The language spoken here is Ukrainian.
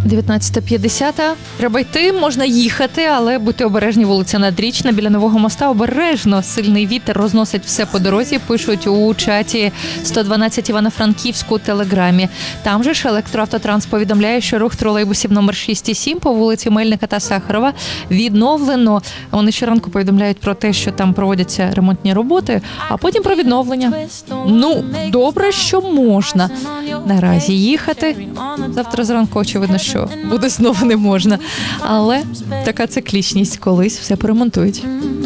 19:50. Треба йти, можна їхати, але будьте обережні, вулиця Надрічна, біля Нового моста. Обережно, сильний вітер розносить все по дорозі, пишуть у чаті 112 Івано-Франківську у Телеграмі. Там же ж Електроавтотранс повідомляє, що рух тролейбусів номер 6 і 7 по вулиці Мельника та Сахарова відновлено. Вони щоранку повідомляють про те, що там проводяться ремонтні роботи, а потім про відновлення. Ну, добре, що можна наразі їхати. Завтра зранку, очевидно, що буде знову не можна. Але така циклічність, колись все поремонтують.